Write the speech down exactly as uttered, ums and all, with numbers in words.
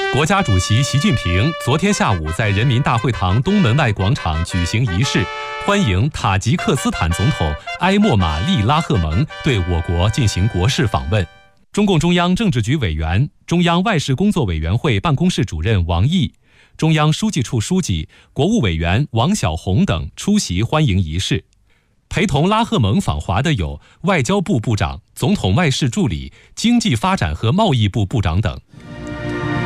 国家主席习近平昨天下午在人民大会堂东门外广场举行仪式，欢迎塔吉克斯坦总统埃莫马利拉赫蒙对我国进行国事访问。中共中央政治局委员、中央外事工作委员会办公室主任王毅、中央书记处书记、国务委员王晓红等出席欢迎仪式。陪同拉赫蒙访华的有外交部部长、总统外事助理、经济发展和贸易部部长等。